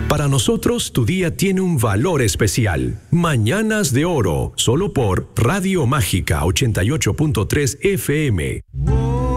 Para nosotros, tu día tiene un valor especial. Mañanas de Oro, solo por Radio Mágica 88.3 FM.